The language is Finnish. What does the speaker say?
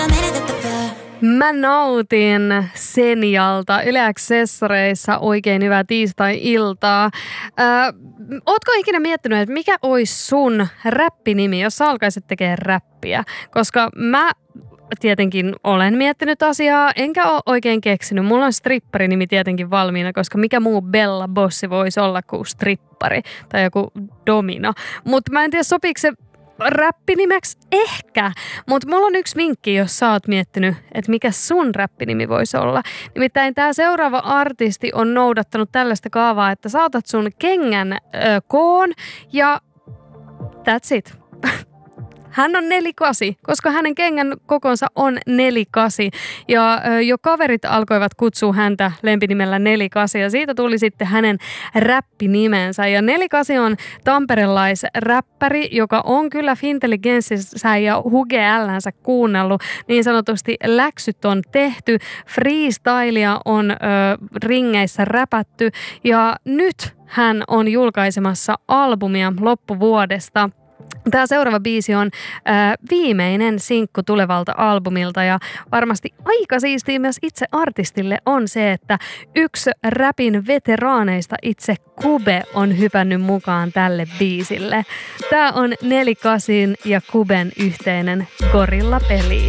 Mä nautin Senialta Yle Accessoreissa oikein hyvää tiistai-iltaa. Ootko ikinä miettinyt, että mikä olisi sun räppinimi, jos sä alkaisit tekemään räppiä? Koska mä tietenkin olen miettinyt asiaa, enkä ole oikein keksinyt. Mulla on stripparinimi tietenkin valmiina, koska mikä muu Bella Bossi voisi olla kuin strippari tai joku Domino. Mutta mä en tiedä, sopiiko se räppinimeksi? Ehkä. Mutta mulla on yksi vinkki, jos sä oot miettinyt, että mikä sun räppinimi voisi olla. Nimittäin tää seuraava artisti on noudattanut tällaista kaavaa, että sä otat sun kengän koon ja that's it. Hän on 48, koska hänen kengän kokonsa on 48. Ja jo kaverit alkoivat kutsua häntä lempinimellä 48 ja siitä tuli sitten hänen räppinimensä. Ja 48 on tamperelaisräppäri, joka on kyllä Fintelligenssissä ja Huge-L:nsä kuunnellut. Niin sanotusti läksyt on tehty, freestylia on ringeissä räpätty ja nyt hän on julkaisemassa albumia loppuvuodesta. Tämä seuraava biisi on viimeinen sinkku tulevalta albumilta ja varmasti aika siistiä myös itse artistille on se, että yksi räpin veteraaneista itse Kube on hypännyt mukaan tälle biisille. Tämä on 48 ja Kuben yhteinen Gorilla-peli.